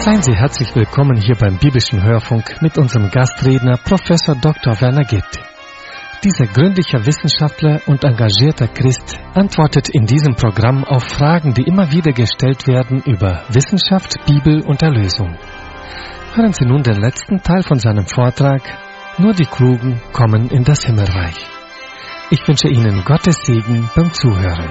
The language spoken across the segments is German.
Seien Sie herzlich willkommen hier beim Biblischen Hörfunk mit unserem Gastredner Professor Dr. Werner Gitt. Dieser gründliche Wissenschaftler und engagierter Christ antwortet in diesem Programm auf Fragen, die immer wieder gestellt werden über Wissenschaft, Bibel und Erlösung. Hören Sie nun den letzten Teil von seinem Vortrag: Nur die Klugen kommen in das Himmelreich. Ich wünsche Ihnen Gottes Segen beim Zuhören.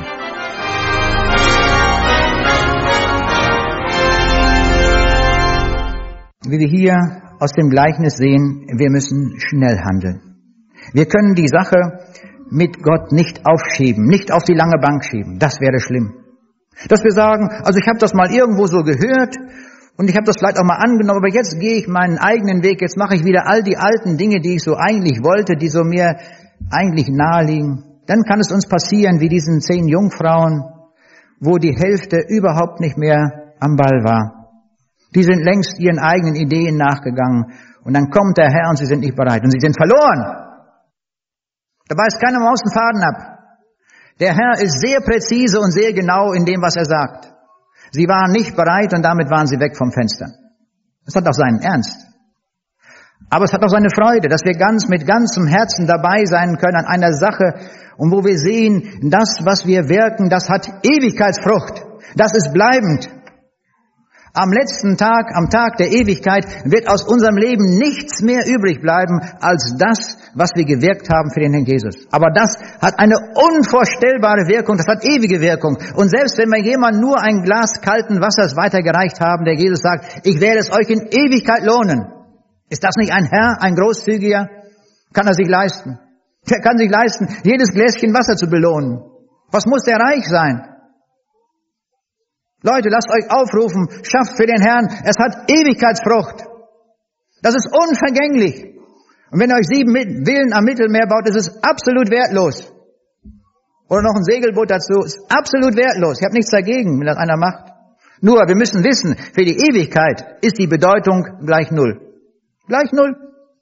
Wie wir hier aus dem Gleichnis sehen, wir müssen schnell handeln. Wir können die Sache mit Gott nicht aufschieben, nicht auf die lange Bank schieben. Das wäre schlimm. Dass wir sagen, also ich habe das mal irgendwo so gehört und ich habe das vielleicht auch mal angenommen, aber jetzt gehe ich meinen eigenen Weg, jetzt mache ich wieder all die alten Dinge, die ich so eigentlich wollte, die so mir eigentlich naheliegen. Dann kann es uns passieren wie diesen 10 Jungfrauen, wo die Hälfte überhaupt nicht mehr am Ball war. Die sind längst ihren eigenen Ideen nachgegangen. Und dann kommt der Herr und sie sind nicht bereit. Und sie sind verloren. Da beißt keiner Maus den Faden ab. Der Herr ist sehr präzise und sehr genau in dem, was er sagt. Sie waren nicht bereit und damit waren sie weg vom Fenster. Das hat auch seinen Ernst. Aber es hat auch seine Freude, dass wir mit ganzem Herzen dabei sein können an einer Sache. Und wo wir sehen, das, was wir wirken, das hat Ewigkeitsfrucht. Das ist bleibend. Am letzten Tag, am Tag der Ewigkeit, wird aus unserem Leben nichts mehr übrig bleiben als das, was wir gewirkt haben für den Herrn Jesus. Aber das hat eine unvorstellbare Wirkung, das hat ewige Wirkung. Und selbst wenn wir jemand nur ein Glas kalten Wassers weitergereicht haben, der Jesus sagt, ich werde es euch in Ewigkeit lohnen. Ist das nicht ein Herr, ein Großzügiger? Kann er sich leisten? Der kann sich leisten, jedes Gläschen Wasser zu belohnen. Was muss der reich sein? Leute, lasst euch aufrufen, schafft für den Herrn, es hat Ewigkeitsfrucht. Das ist unvergänglich. Und wenn ihr euch 7 Villen am Mittelmeer baut, ist es absolut wertlos. Oder noch ein Segelboot dazu, ist absolut wertlos. Ich habe nichts dagegen, wenn das einer macht. Nur, wir müssen wissen, für die Ewigkeit ist die Bedeutung gleich 0. Gleich 0.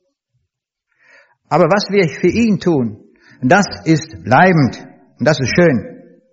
Aber was wir für ihn tun, das ist bleibend. Und das ist schön.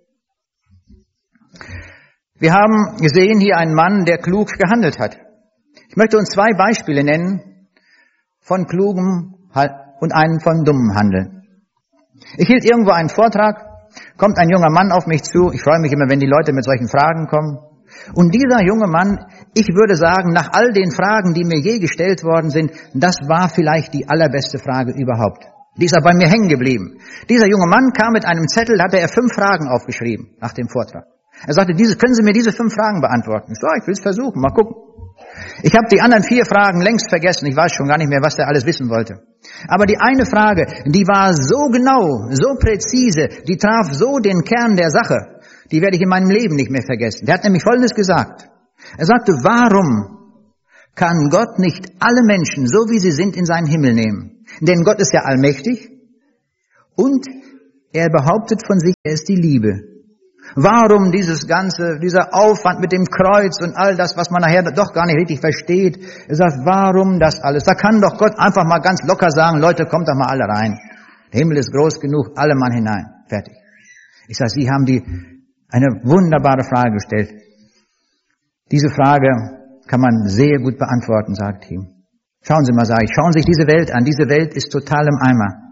Wir haben gesehen hier einen Mann, der klug gehandelt hat. Ich möchte uns 2 Beispiele nennen von klugem und einen von dummem Handeln. Ich hielt irgendwo einen Vortrag, kommt ein junger Mann auf mich zu. Ich freue mich immer, wenn die Leute mit solchen Fragen kommen. Und dieser junge Mann, ich würde sagen, nach all den Fragen, die mir je gestellt worden sind, das war vielleicht die allerbeste Frage überhaupt. Die ist aber bei mir hängen geblieben. Dieser junge Mann kam mit einem Zettel, hatte er 5 Fragen aufgeschrieben nach dem Vortrag. Er sagte, können Sie mir diese 5 Fragen beantworten? Ich so, ich will es versuchen, mal gucken. Ich habe die anderen 4 Fragen längst vergessen. Ich weiß schon gar nicht mehr, was der alles wissen wollte. Aber die eine Frage, die war so genau, so präzise, die traf so den Kern der Sache, die werde ich in meinem Leben nicht mehr vergessen. Der hat nämlich Folgendes gesagt. Er sagte, warum kann Gott nicht alle Menschen, so wie sie sind, in seinen Himmel nehmen? Denn Gott ist ja allmächtig und er behauptet von sich, er ist die Liebe. Warum dieser Aufwand mit dem Kreuz und all das, was man nachher doch gar nicht richtig versteht? Er sagt, warum das alles? Da kann doch Gott einfach mal ganz locker sagen, Leute, kommt doch mal alle rein. Der Himmel ist groß genug, alle Mann hinein. Fertig. Ich sage, Sie haben eine wunderbare Frage gestellt. Diese Frage kann man sehr gut beantworten, sagt ihm. Schauen Sie mal, sage ich, schauen Sie sich diese Welt an. Diese Welt ist total im Eimer.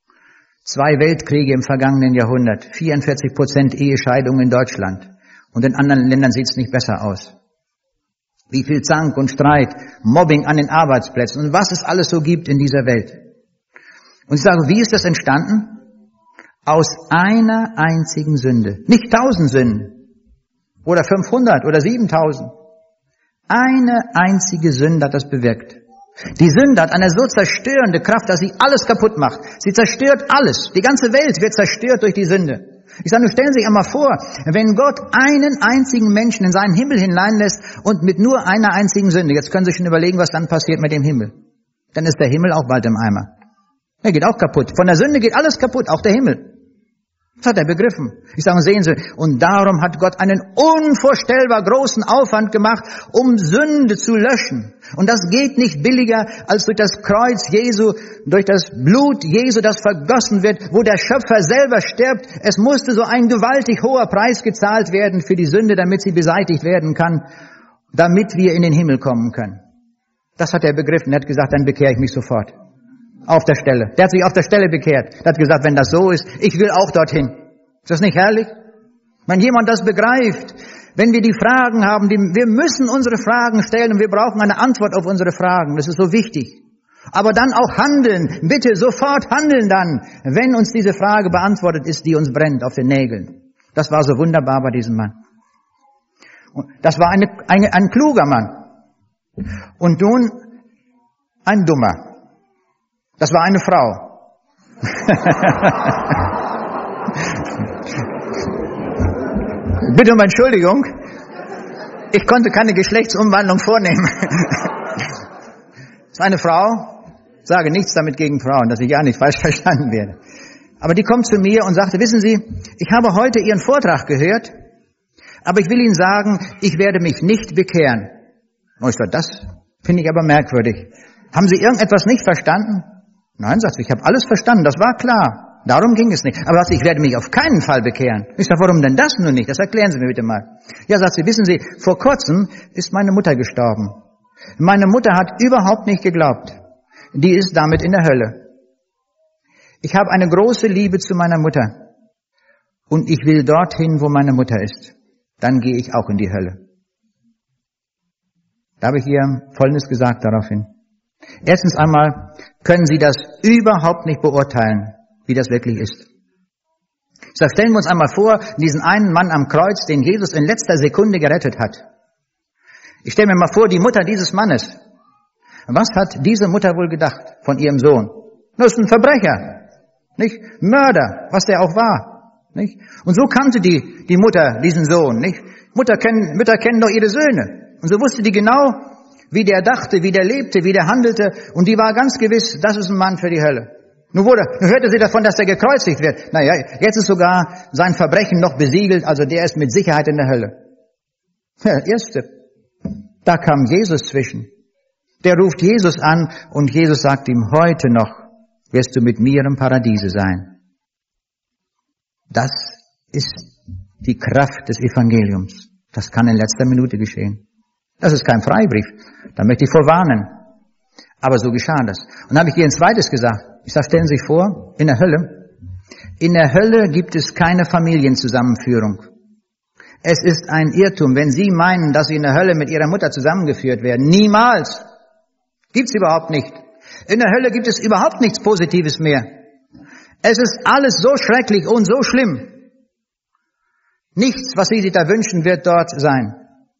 2 Weltkriege im vergangenen Jahrhundert, 44% Ehescheidungen in Deutschland. Und in anderen Ländern sieht es nicht besser aus. Wie viel Zank und Streit, Mobbing an den Arbeitsplätzen und was es alles so gibt in dieser Welt. Und ich sage, wie ist das entstanden? Aus einer einzigen Sünde. Nicht 1000 Sünden oder 500 oder 7000. Eine einzige Sünde hat das bewirkt. Die Sünde hat eine so zerstörende Kraft, dass sie alles kaputt macht. Sie zerstört alles. Die ganze Welt wird zerstört durch die Sünde. Ich sage, nur stellen Sie sich einmal vor, wenn Gott einen einzigen Menschen in seinen Himmel hineinlässt und mit nur einer einzigen Sünde, jetzt können Sie sich schon überlegen, was dann passiert mit dem Himmel. Dann ist der Himmel auch bald im Eimer. Er geht auch kaputt. Von der Sünde geht alles kaputt, auch der Himmel. Das hat er begriffen. Ich sage, sehen Sie, und darum hat Gott einen unvorstellbar großen Aufwand gemacht, um Sünde zu löschen. Und das geht nicht billiger als durch das Kreuz Jesu, durch das Blut Jesu, das vergossen wird, wo der Schöpfer selber stirbt. Es musste so ein gewaltig hoher Preis gezahlt werden für die Sünde, damit sie beseitigt werden kann. damit wir in den Himmel kommen können. Das hat er begriffen. Er hat gesagt, dann bekehre ich mich sofort. Auf der Stelle. Der hat sich auf der Stelle bekehrt. Er hat gesagt, wenn das so ist, ich will auch dorthin. Ist das nicht herrlich? Wenn jemand das begreift, wenn wir die Fragen haben, wir müssen unsere Fragen stellen und wir brauchen eine Antwort auf unsere Fragen. Das ist so wichtig. Aber dann auch handeln. Bitte sofort handeln dann, wenn uns diese Frage beantwortet ist, die uns brennt auf den Nägeln. Das war so wunderbar bei diesem Mann. Und das war ein kluger Mann. Und nun ein Dummer. Das war eine Frau. Bitte um Entschuldigung. Ich konnte keine Geschlechtsumwandlung vornehmen. Das ist eine Frau. Ich sage nichts damit gegen Frauen, dass ich ja nicht falsch verstanden werde. Aber die kommt zu mir und sagte, wissen Sie, ich habe heute Ihren Vortrag gehört, aber ich will Ihnen sagen, ich werde mich nicht bekehren. Und ich sage, das finde ich aber merkwürdig. Haben Sie irgendetwas nicht verstanden? Nein, sagt sie, ich habe alles verstanden, das war klar. Darum ging es nicht. Aber sagt sie, ich werde mich auf keinen Fall bekehren. Ich sage, warum denn das nun nicht? Das erklären Sie mir bitte mal. Ja, sagt sie, wissen Sie, vor kurzem ist meine Mutter gestorben. Meine Mutter hat überhaupt nicht geglaubt. Die ist damit in der Hölle. Ich habe eine große Liebe zu meiner Mutter. Und ich will dorthin, wo meine Mutter ist. Dann gehe ich auch in die Hölle. Da habe ich ihr Folgendes gesagt daraufhin. Erstens einmal können Sie das überhaupt nicht beurteilen, wie das wirklich ist. Ich sage, stellen wir uns einmal vor, diesen einen Mann am Kreuz, den Jesus in letzter Sekunde gerettet hat. Ich stelle mir mal vor, die Mutter dieses Mannes. Was hat diese Mutter wohl gedacht von ihrem Sohn? Das ist ein Verbrecher, nicht? Mörder, was der auch war, nicht? Und so kannte die Mutter diesen Sohn, nicht? Mütter kennen doch ihre Söhne. Und so wusste die genau, wie der dachte, wie der lebte, wie der handelte. Und die war ganz gewiss, das ist ein Mann für die Hölle. Nun hörte sie davon, dass er gekreuzigt wird. Naja, jetzt ist sogar sein Verbrechen noch besiegelt, also der ist mit Sicherheit in der Hölle. Ja, erste. Da kam Jesus zwischen. Der ruft Jesus an und Jesus sagt ihm, heute noch wirst du mit mir im Paradiese sein. Das ist die Kraft des Evangeliums. Das kann in letzter Minute geschehen. Das ist kein Freibrief. Da möchte ich vorwarnen. Aber so geschah das. Und dann habe ich ihr ein zweites gesagt. Ich sage, stellen Sie sich vor, in der Hölle gibt es keine Familienzusammenführung. Es ist ein Irrtum, wenn Sie meinen, dass Sie in der Hölle mit Ihrer Mutter zusammengeführt werden. Niemals. Gibt's überhaupt nicht. In der Hölle gibt es überhaupt nichts Positives mehr. Es ist alles so schrecklich und so schlimm. Nichts, was Sie sich da wünschen, wird dort sein.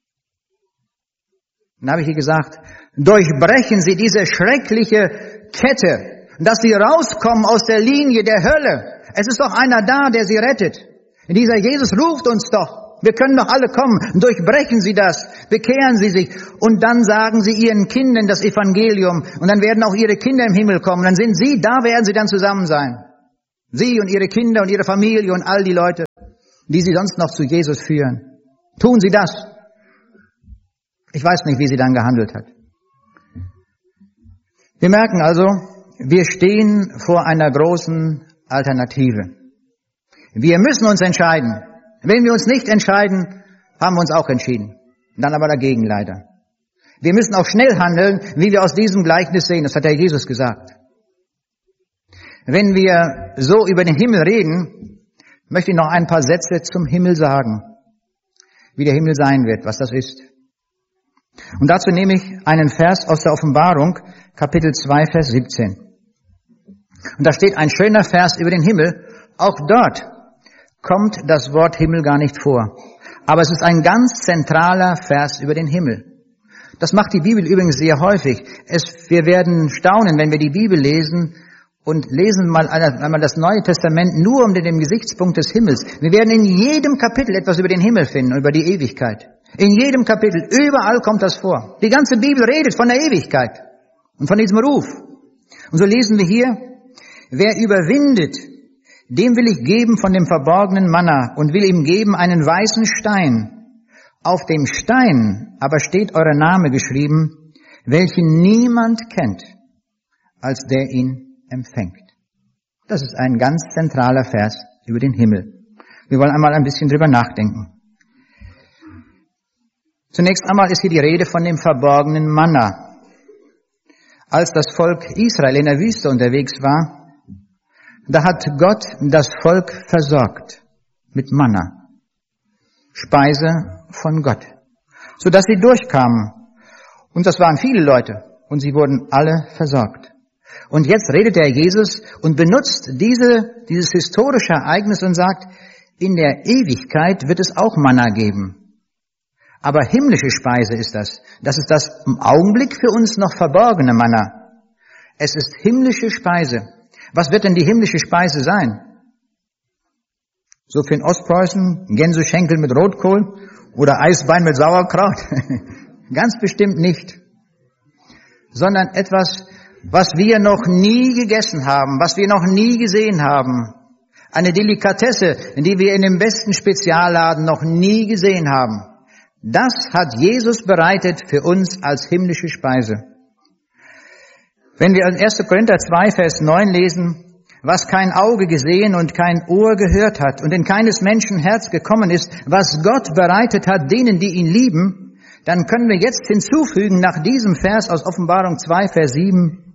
Dann habe ich ihr gesagt, durchbrechen Sie diese schreckliche Kette, dass Sie rauskommen aus der Linie der Hölle. Es ist doch einer da, der Sie rettet. Dieser Jesus ruft uns doch. Wir können doch alle kommen. Durchbrechen Sie das. Bekehren Sie sich. Und dann sagen Sie Ihren Kindern das Evangelium. Und dann werden auch Ihre Kinder im Himmel kommen. Dann sind Sie, da werden Sie dann zusammen sein. Sie und Ihre Kinder und Ihre Familie und all die Leute, die Sie sonst noch zu Jesus führen. Tun Sie das. Ich weiß nicht, wie sie dann gehandelt hat. Wir merken also, wir stehen vor einer großen Alternative. Wir müssen uns entscheiden. Wenn wir uns nicht entscheiden, haben wir uns auch entschieden. Dann aber dagegen leider. Wir müssen auch schnell handeln, wie wir aus diesem Gleichnis sehen. Das hat der Jesus gesagt. Wenn wir so über den Himmel reden, möchte ich noch ein paar Sätze zum Himmel sagen. Wie der Himmel sein wird, was das ist. Und dazu nehme ich einen Vers aus der Offenbarung, Kapitel 2, Vers 17. Und da steht ein schöner Vers über den Himmel. Auch dort kommt das Wort Himmel gar nicht vor. Aber es ist ein ganz zentraler Vers über den Himmel. Das macht die Bibel übrigens sehr häufig. Wir werden staunen, wenn wir die Bibel lesen und lesen mal einmal das Neue Testament nur unter dem Gesichtspunkt des Himmels. Wir werden in jedem Kapitel etwas über den Himmel finden, über die Ewigkeit. In jedem Kapitel, überall kommt das vor. Die ganze Bibel redet von der Ewigkeit und von diesem Ruf. Und so lesen wir hier, wer überwindet, dem will ich geben von dem verborgenen Manna und will ihm geben einen weißen Stein. Auf dem Stein aber steht euer Name geschrieben, welchen niemand kennt, als der ihn empfängt. Das ist ein ganz zentraler Vers über den Himmel. Wir wollen einmal ein bisschen drüber nachdenken. Zunächst einmal ist hier die Rede von dem verborgenen Manna. Als das Volk Israel in der Wüste unterwegs war, da hat Gott das Volk versorgt mit Manna, Speise von Gott, sodass sie durchkamen. Und das waren viele Leute und sie wurden alle versorgt. Und jetzt redet der Jesus und benutzt dieses historische Ereignis und sagt, in der Ewigkeit wird es auch Manna geben. Aber himmlische Speise ist das. Das ist das im Augenblick für uns noch verborgene Manna. Es ist himmlische Speise. Was wird denn die himmlische Speise sein? So für in Ostpreußen Gänseschenkel mit Rotkohl oder Eisbein mit Sauerkraut? Ganz bestimmt nicht. Sondern etwas, was wir noch nie gegessen haben, was wir noch nie gesehen haben. Eine Delikatesse, die wir in dem besten Spezialladen noch nie gesehen haben. Das hat Jesus bereitet für uns als himmlische Speise. Wenn wir in 1. Korinther 2, Vers 9 lesen, was kein Auge gesehen und kein Ohr gehört hat und in keines Menschen Herz gekommen ist, was Gott bereitet hat denen, die ihn lieben, dann können wir jetzt hinzufügen nach diesem Vers aus Offenbarung 2, Vers 7,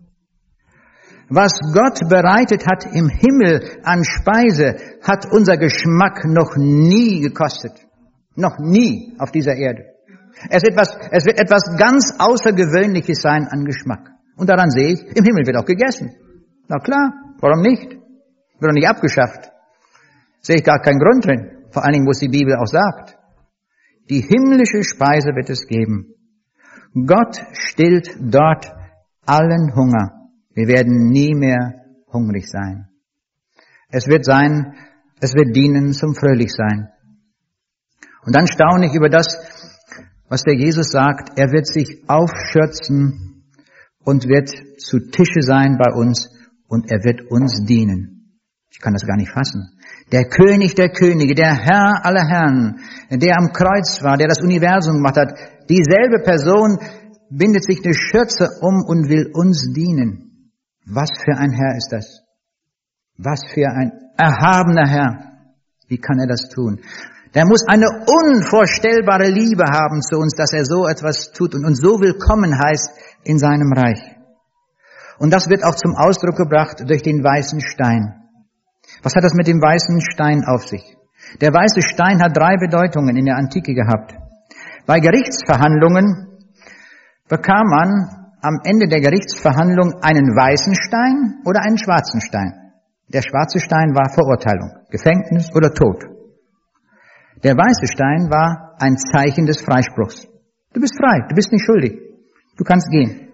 was Gott bereitet hat im Himmel an Speise, hat unser Geschmack noch nie gekostet. Noch nie auf dieser Erde. Es wird etwas ganz Außergewöhnliches sein an Geschmack. Und daran sehe ich, im Himmel wird auch gegessen. Na klar, warum nicht? Wird doch nicht abgeschafft. Sehe ich gar keinen Grund drin. Vor allen Dingen, wo es die Bibel auch sagt. Die himmlische Speise wird es geben. Gott stillt dort allen Hunger. Wir werden nie mehr hungrig sein. Es wird dienen zum Fröhlichsein. Und dann staune ich über das, was der Jesus sagt. Er wird sich aufschürzen und wird zu Tische sein bei uns und er wird uns dienen. Ich kann das gar nicht fassen. Der König der Könige, der Herr aller Herren, der am Kreuz war, der das Universum gemacht hat, dieselbe Person bindet sich eine Schürze um und will uns dienen. Was für ein Herr ist das? Was für ein erhabener Herr. Wie kann er das tun? Der muss eine unvorstellbare Liebe haben zu uns, dass er so etwas tut und uns so willkommen heißt in seinem Reich. Und das wird auch zum Ausdruck gebracht durch den weißen Stein. Was hat das mit dem weißen Stein auf sich? Der weiße Stein hat 3 Bedeutungen in der Antike gehabt. Bei Gerichtsverhandlungen bekam man am Ende der Gerichtsverhandlung einen weißen Stein oder einen schwarzen Stein. Der schwarze Stein war Verurteilung, Gefängnis oder Tod. Der weiße Stein war ein Zeichen des Freispruchs. Du bist frei, du bist nicht schuldig. Du kannst gehen.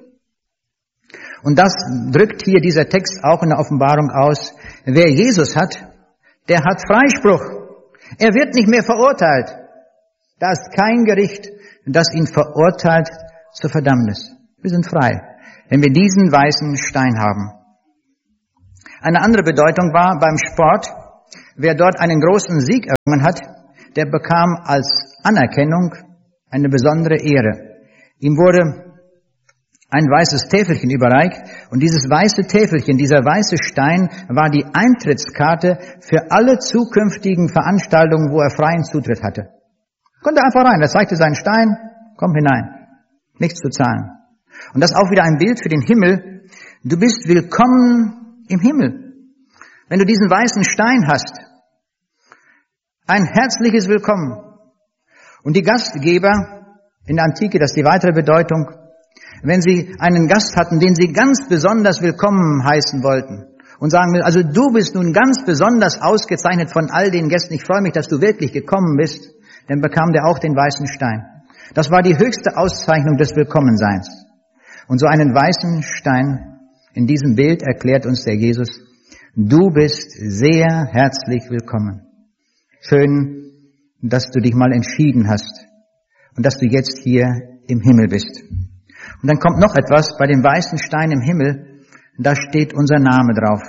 Und das drückt hier dieser Text auch in der Offenbarung aus. Wer Jesus hat, der hat Freispruch. Er wird nicht mehr verurteilt. Da ist kein Gericht, das ihn verurteilt zur Verdammnis. Wir sind frei, wenn wir diesen weißen Stein haben. Eine andere Bedeutung war beim Sport, wer dort einen großen Sieg errungen hat, der bekam als Anerkennung eine besondere Ehre. Ihm wurde ein weißes Täfelchen überreicht und dieses weiße Täfelchen, dieser weiße Stein war die Eintrittskarte für alle zukünftigen Veranstaltungen, wo er freien Zutritt hatte. Konnte einfach rein, er zeigte seinen Stein, komm hinein, nichts zu zahlen. Und das ist auch wieder ein Bild für den Himmel. Du bist willkommen im Himmel. Wenn du diesen weißen Stein hast, ein herzliches Willkommen. Und die Gastgeber in der Antike, das ist die weitere Bedeutung, wenn sie einen Gast hatten, den sie ganz besonders willkommen heißen wollten und sagen will, also du bist nun ganz besonders ausgezeichnet von all den Gästen, ich freue mich, dass du wirklich gekommen bist, dann bekam der auch den weißen Stein. Das war die höchste Auszeichnung des Willkommenseins. Und so einen weißen Stein in diesem Bild erklärt uns der Jesus, du bist sehr herzlich willkommen. Schön, dass du dich mal entschieden hast und dass du jetzt hier im Himmel bist. Und dann kommt noch etwas, bei dem weißen Stein im Himmel, da steht unser Name drauf.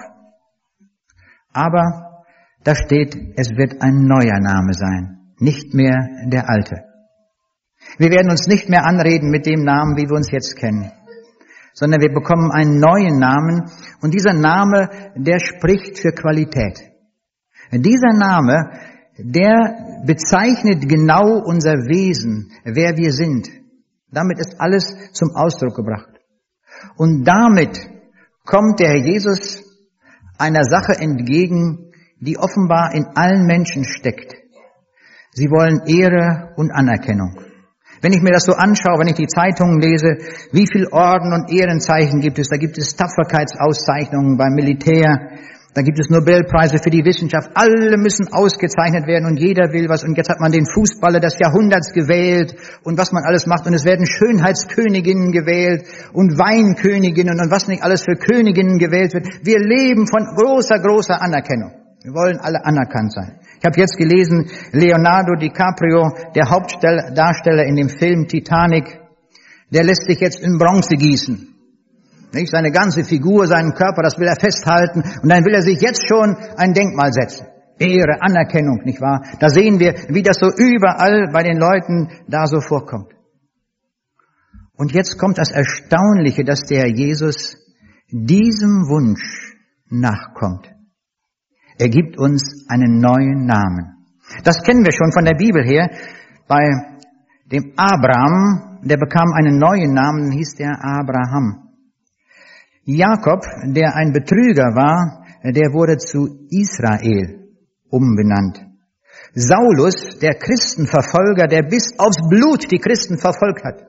Aber da steht, es wird ein neuer Name sein, nicht mehr der alte. Wir werden uns nicht mehr anreden mit dem Namen, wie wir uns jetzt kennen, sondern wir bekommen einen neuen Namen und dieser Name, der spricht für Qualität. Dieser Name der bezeichnet genau unser Wesen, wer wir sind. Damit ist alles zum Ausdruck gebracht. Und damit kommt der Herr Jesus einer Sache entgegen, die offenbar in allen Menschen steckt. Sie wollen Ehre und Anerkennung. Wenn ich mir das so anschaue, wenn ich die Zeitungen lese, wie viel Orden und Ehrenzeichen gibt es? Da gibt es Tapferkeitsauszeichnungen beim Militär, da gibt es Nobelpreise für die Wissenschaft. Alle müssen ausgezeichnet werden und jeder will was. Und jetzt hat man den Fußballer des Jahrhunderts gewählt und was man alles macht. Und es werden Schönheitsköniginnen gewählt und Weinköniginnen und was nicht alles für Königinnen gewählt wird. Wir leben von großer Anerkennung. Wir wollen alle anerkannt sein. Ich habe jetzt gelesen, Leonardo DiCaprio, der Hauptdarsteller in dem Film Titanic, der lässt sich jetzt in Bronze gießen. Nicht? Seine ganze Figur, seinen Körper, das will er festhalten und dann will er sich jetzt schon ein Denkmal setzen. Ehre, Anerkennung, nicht wahr? Da sehen wir, wie das so überall bei den Leuten da so vorkommt. Und jetzt kommt das Erstaunliche, dass der Jesus diesem Wunsch nachkommt. Er gibt uns einen neuen Namen. Das kennen wir schon von der Bibel her. Bei dem Abraham, der bekam einen neuen Namen, hieß der Abraham. Jakob, der ein Betrüger war, der wurde zu Israel umbenannt. Saulus, der Christenverfolger, der bis aufs Blut die Christen verfolgt hat.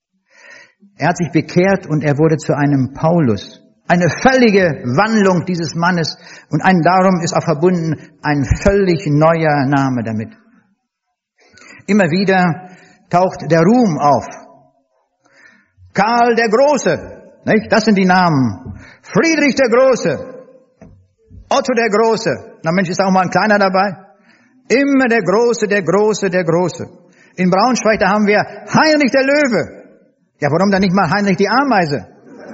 Er hat sich bekehrt und er wurde zu einem Paulus. Eine völlige Wandlung dieses Mannes und darum ist auch verbunden ein völlig neuer Name damit. Immer wieder taucht der Ruhm auf. Karl der Große, nicht? Das sind die Namen. Friedrich der Große, Otto der Große. Na Mensch, ist auch mal ein kleiner dabei. Immer der Große, der Große, der Große. In Braunschweig, da haben wir Heinrich der Löwe. Ja, warum dann nicht mal Heinrich die Ameise?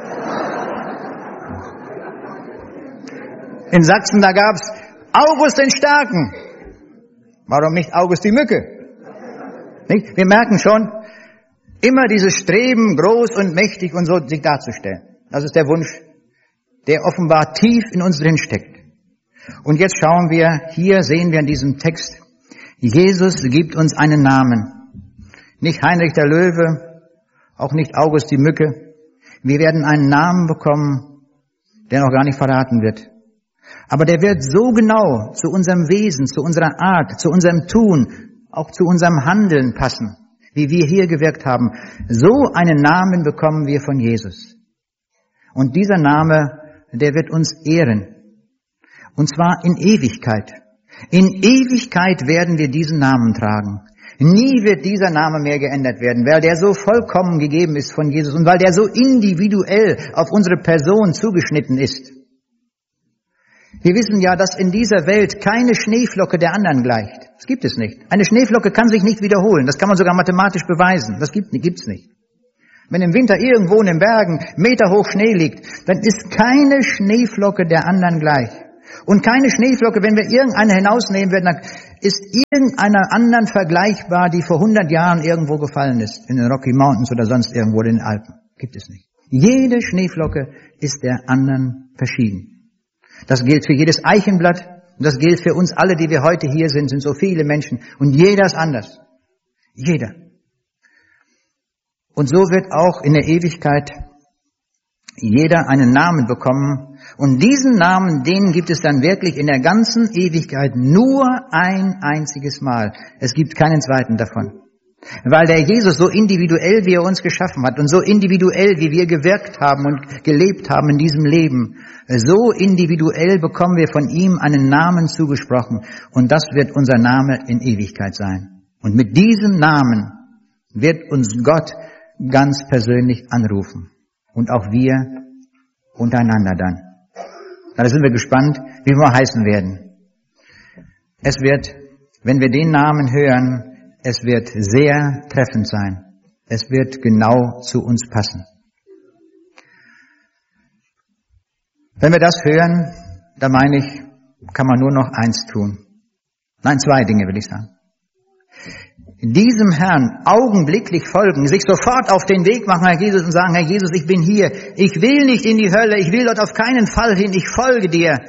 In Sachsen, da gab's August den Starken. Warum nicht August die Mücke? Nicht? Wir merken schon, immer dieses Streben, groß und mächtig und so sich darzustellen. Das ist der Wunsch, der offenbar tief in uns drin steckt. Und jetzt schauen wir, hier sehen wir in diesem Text, Jesus gibt uns einen Namen. Nicht Heinrich der Löwe, auch nicht August die Mücke. Wir werden einen Namen bekommen, der noch gar nicht verraten wird. Aber der wird so genau zu unserem Wesen, zu unserer Art, zu unserem Tun, auch zu unserem Handeln passen, wie wir hier gewirkt haben. So einen Namen bekommen wir von Jesus. Und dieser Name, der wird uns ehren. Und zwar in Ewigkeit. In Ewigkeit werden wir diesen Namen tragen. Nie wird dieser Name mehr geändert werden, weil der so vollkommen gegeben ist von Jesus und weil der so individuell auf unsere Person zugeschnitten ist. Wir wissen ja, dass in dieser Welt keine Schneeflocke der anderen gleicht. Das gibt es nicht. Eine Schneeflocke kann sich nicht wiederholen. Das kann man sogar mathematisch beweisen. Das gibt's nicht. Wenn im Winter irgendwo in den Bergen meterhoch Schnee liegt, dann ist keine Schneeflocke der anderen gleich. Und keine Schneeflocke, wenn wir irgendeine hinausnehmen werden, dann ist irgendeiner anderen vergleichbar, die vor 100 Jahren irgendwo gefallen ist. In den Rocky Mountains oder sonst irgendwo in den Alpen. Gibt es nicht. Jede Schneeflocke ist der anderen verschieden. Das gilt für jedes Eichenblatt und das gilt für uns alle, die wir heute hier sind so viele Menschen und jeder ist anders. Jeder. Und so wird auch in der Ewigkeit jeder einen Namen bekommen und diesen Namen, den gibt es dann wirklich in der ganzen Ewigkeit nur ein einziges Mal. Es gibt keinen zweiten davon. Weil der Jesus so individuell, wie er uns geschaffen hat und so individuell, wie wir gewirkt haben und gelebt haben in diesem Leben, so individuell bekommen wir von ihm einen Namen zugesprochen und das wird unser Name in Ewigkeit sein. Und mit diesem Namen wird uns Gott ganz persönlich anrufen und auch wir untereinander dann. Da sind wir gespannt, wie wir heißen werden. Es wird, wenn wir den Namen hören, es wird sehr treffend sein. Es wird genau zu uns passen. Wenn wir das hören, dann meine ich, kann man nur noch eins tun. Nein, zwei Dinge will ich sagen. Diesem Herrn augenblicklich folgen, sich sofort auf den Weg machen, Herr Jesus, und sagen, Herr Jesus, ich bin hier. Ich will nicht in die Hölle, ich will dort auf keinen Fall hin, ich folge dir.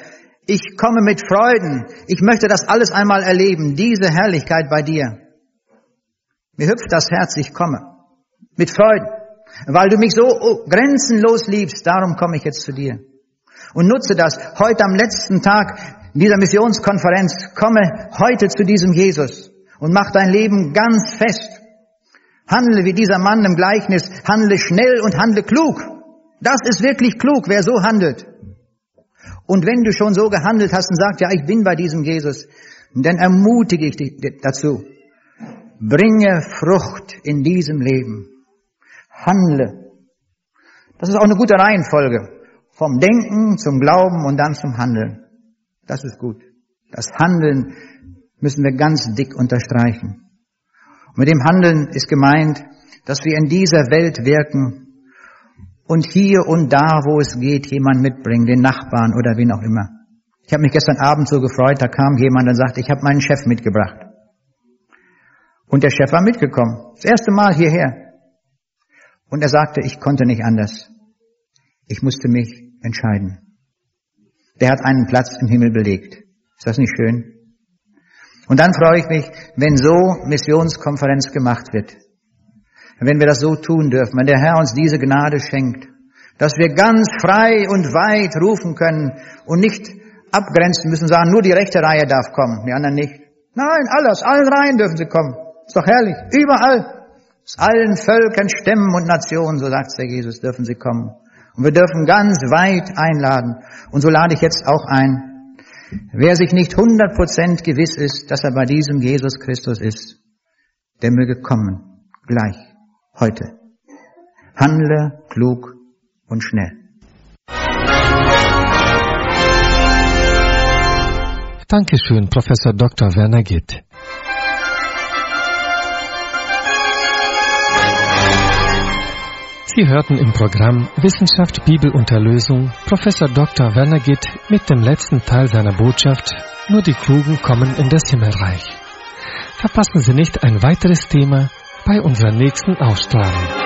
Ich komme mit Freuden. Ich möchte das alles einmal erleben, diese Herrlichkeit bei dir. Mir hüpft das Herz, ich komme. Mit Freuden. Weil du mich so grenzenlos liebst, darum komme ich jetzt zu dir. Und nutze das heute am letzten Tag dieser Missionskonferenz. Komme heute zu diesem Jesus und mach dein Leben ganz fest. Handle wie dieser Mann im Gleichnis. Handle schnell und handle klug. Das ist wirklich klug, wer so handelt. Und wenn du schon so gehandelt hast und sagst, ja, ich bin bei diesem Jesus, dann ermutige ich dich dazu. Bringe Frucht in diesem Leben. Handle. Das ist auch eine gute Reihenfolge. Vom Denken zum Glauben und dann zum Handeln. Das ist gut. Das Handeln müssen wir ganz dick unterstreichen. Und mit dem Handeln ist gemeint, dass wir in dieser Welt wirken und hier und da, wo es geht, jemand mitbringen, den Nachbarn oder wen auch immer. Ich habe mich gestern Abend so gefreut, da kam jemand und sagte, ich habe meinen Chef mitgebracht. Und der Chef war mitgekommen, das erste Mal hierher. Und er sagte, ich konnte nicht anders. Ich musste mich entscheiden. Der hat einen Platz im Himmel belegt. Ist das nicht schön? Und dann freue ich mich, wenn so Missionskonferenz gemacht wird. Wenn wir das so tun dürfen, wenn der Herr uns diese Gnade schenkt, dass wir ganz frei und weit rufen können und nicht abgrenzen müssen, sagen, nur die rechte Reihe darf kommen, die anderen nicht. Nein, aus allen Reihen dürfen sie kommen. Ist doch herrlich. Überall. Aus allen Völkern, Stämmen und Nationen, so sagt der Jesus, dürfen sie kommen. Und wir dürfen ganz weit einladen. Und so lade ich jetzt auch ein. Wer sich nicht 100% gewiss ist, dass er bei diesem Jesus Christus ist, der möge kommen. Gleich. Heute. Handle klug und schnell. Dankeschön, Professor Dr. Werner Gitt. Sie hörten im Programm Wissenschaft, Bibel und Erlösung Professor Dr. Werner Gitt mit dem letzten Teil seiner Botschaft Nur die Klugen kommen in das Himmelreich. Verpassen Sie nicht ein weiteres Thema bei unserer nächsten Ausstrahlung.